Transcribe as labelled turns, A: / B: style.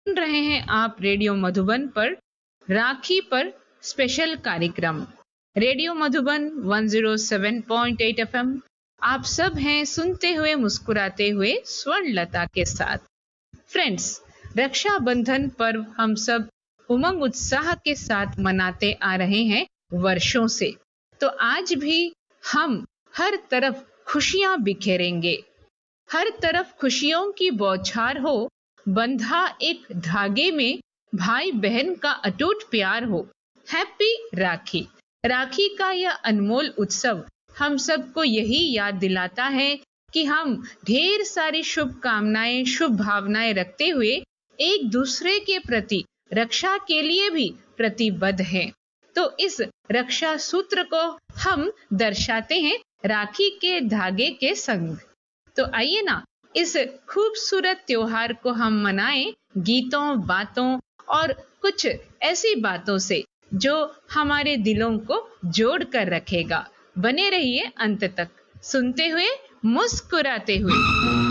A: सुन रहे हैं आप रेडियो मधुबन पर राखी पर स्पेशल कार्यक्रम। Radio Madhuban 107.8 FM. आप सब हैं सुनते हुए मुस्कुराते हुए स्वर्णलता के साथ। फ्रेंड्स, रक्षाबंधन पर्व हम सब उमंग उत्साह के साथ मनाते आ रहे हैं वर्षों से। तो आज भी हम हर तरफ खुशियां बिखेरेंगे, हर तरफ खुशियों की बौछार हो, बंधा एक धागे में भाई बहन का अटूट प्यार हो। हैप्पी राखी। राखी का यह अनमोल उत्सव हम सबको यही याद दिलाता है कि हम ढेर सारी शुभकामनाएं, शुभ भावनाएं रखते हुए एक दूसरे के प्रति रक्षा के लिए भी प्रतिबद्ध हैं। तो इस रक्षा सूत्र को हम दर्शाते हैं राखी के धागे के संग। तो आइए ना, इस खूबसूरत त्योहार को हम मनाएं गीतों, बातों और कुछ ऐसी बातों से जो हमारे दिलों को जोड़ कर रखेगा। बने रहिए अंत तक, सुनते हुए मुस्कुराते हुए।